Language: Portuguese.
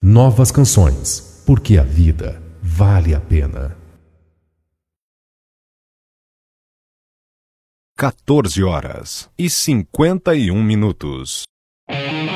novas canções, porque a vida vale a pena. 14h51.